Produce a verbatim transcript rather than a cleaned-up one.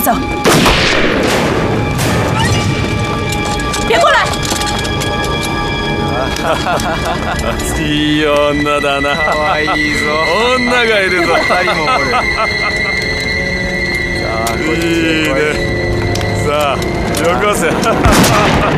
走！别过来！ いい女だな。 かわいいぞ。 女がいるぞ。 二人もおる。さあ、こっちへ来い。 いいね。さあ、よこせ。